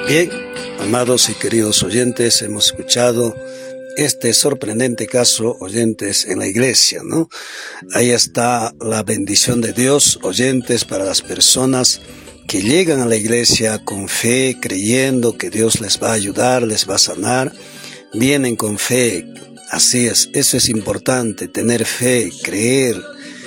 Bien, amados y queridos oyentes, hemos escuchado este sorprendente caso, oyentes, en la iglesia, ¿no? Ahí está la bendición de Dios, oyentes, para las personas que llegan a la iglesia con fe, creyendo que Dios les va a ayudar, les va a sanar. Vienen con fe, así es, eso es importante, tener fe, creer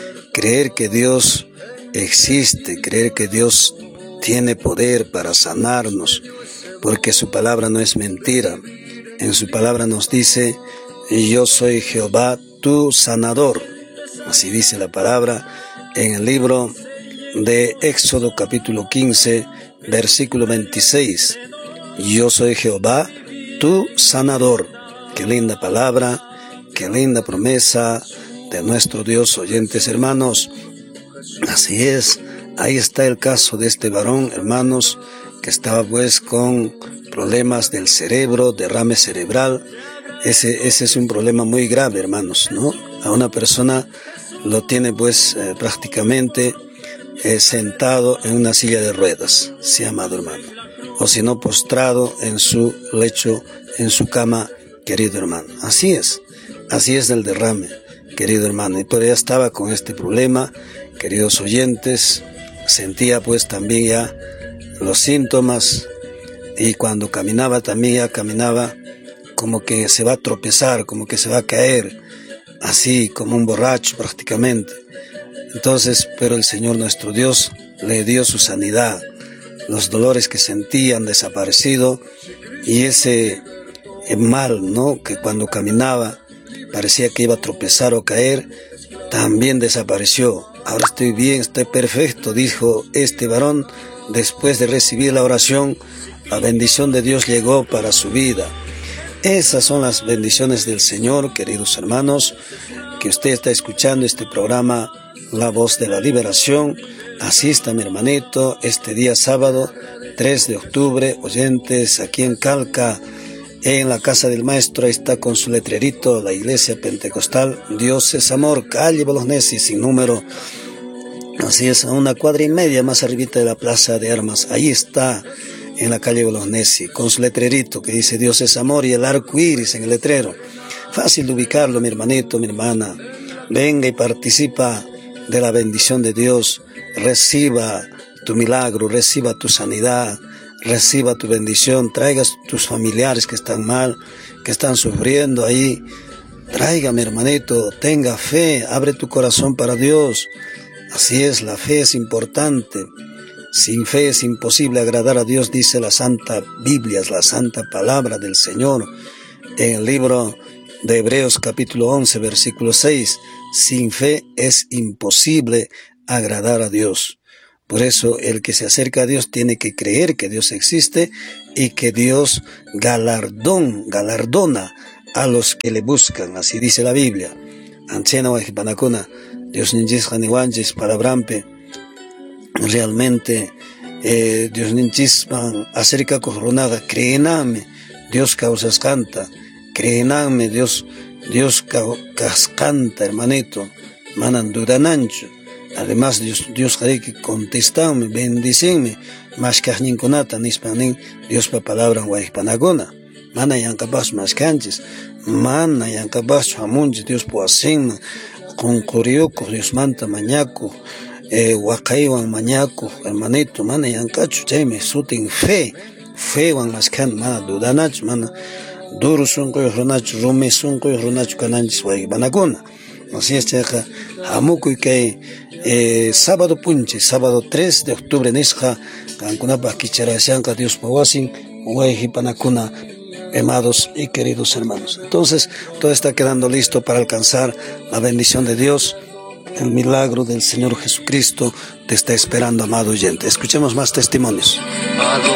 que Dios existe, creer que Dios tiene poder para sanarnos, porque su palabra no es mentira. En su palabra nos dice: yo soy Jehová tu sanador. Así dice la palabra en el libro de Éxodo capítulo 15, versículo 26. Yo soy Jehová tu sanador. Qué linda palabra, qué linda promesa de nuestro Dios, oyentes hermanos. Así es, ahí está el caso de este varón, hermanos, que estaba pues con problemas del cerebro, derrame cerebral. Ese es un problema muy grave, hermanos, ¿no? A una persona lo tiene pues prácticamente sentado en una silla de ruedas, sí, amado hermano, o si no, postrado en su lecho, en su cama, querido hermano. Así es el derrame, querido hermano, y por ella estaba con este problema, queridos oyentes. Sentía pues también ya los síntomas, y cuando caminaba también ya caminaba como que se va a tropezar, como que se va a caer, así como un borracho prácticamente. Entonces, pero el Señor nuestro Dios le dio su sanidad. Los dolores que sentía han desaparecido, y ese mal, ¿no?, que cuando caminaba parecía que iba a tropezar o caer, también desapareció. Ahora estoy bien, estoy perfecto, dijo este varón. Después de recibir la oración, la bendición de Dios llegó para su vida. Esas son las bendiciones del Señor, queridos hermanos, que usted está escuchando este programa, La Voz de la Liberación. Asista, mi hermanito, este día sábado, 3 de octubre, oyentes, aquí en Calca, en la casa del maestro. Ahí está con su letrerito, la iglesia pentecostal Dios es Amor, calle Bolonesi, sin número. Así es, a 1,5 cuadras más arribita de la plaza de armas. Ahí está, en la calle Bolonesi, con su letrerito que dice Dios es Amor, y el arco iris en el letrero. Fácil de ubicarlo, mi hermanito, mi hermana. Venga y participa de la bendición de Dios. Reciba tu milagro, reciba tu sanidad, reciba tu bendición. Traigas tus familiares que están mal, que están sufriendo ahí. Traiga, mi hermanito, tenga fe, abre tu corazón para Dios. Así es, la fe es importante. Sin fe es imposible agradar a Dios, dice la Santa Biblia, la Santa Palabra del Señor. En el libro de Hebreos capítulo 11, versículo 6, sin fe es imposible agradar a Dios. Por eso el que se acerca a Dios tiene que creer que Dios existe y que Dios galardona a los que le buscan. Así dice la Biblia. Anciana Wajipanacuna, Dios ninjis janiwanjis palabrampe. Realmente Dios ninjis man acerca corronaga, creename, Dios causas canta, creename, Dios canta, hermanito, manan dudanancho. Además, Dios haré que contestame, bendicenme, más que ninconata, nispanin, Dios pa palabra Wajipanacuna. Mana yancabas más canches, mana yancabas chamunches, Dios po hacen, con curioco, Dios manta mañaco, wakaiwan mañaco, hermanito, mana yancacho, chayme, sutin fe wan más can, mana dudanach, mana duro sunco y ronacho, rome sunco y ronacho cananchis, Wajipanacuna. Así es, cheja, hamuco y que sábado 3 de octubre, nisja, cancunapa, quicharacianca, Dios pawasin, Wajipanacuna. Amados y queridos hermanos, entonces todo está quedando listo para alcanzar la bendición de Dios. El milagro del Señor Jesucristo te está esperando, amado oyente. Escuchemos más testimonios.